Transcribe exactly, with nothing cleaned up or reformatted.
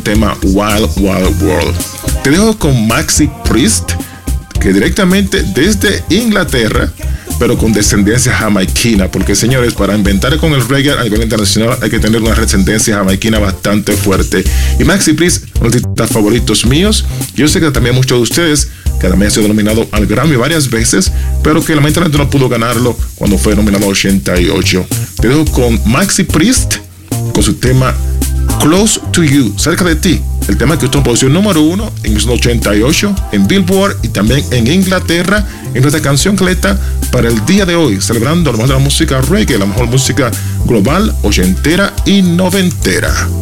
el tema Wild Wild World. Te dejo con Maxi Priest, que directamente desde Inglaterra, pero con descendencia jamaiquina, porque señores, para inventar con el reggae a nivel internacional hay que tener una descendencia jamaiquina bastante fuerte. Y Maxi Priest, uno de los artistas favoritos míos. Yo sé que también muchos de ustedes, que también ha sido nominado al Grammy varias veces, pero que lamentablemente no pudo ganarlo cuando fue nominado en ochenta y ocho. Te dejo con Maxi Priest, con su tema Close to You, cerca de ti. El tema que estuvo en posición número uno en el ochenta y ocho en Billboard y también en Inglaterra, en nuestra canción caleta para el día de hoy, celebrando lo mejor de la música reggae, la mejor música global, ochentera y noventera.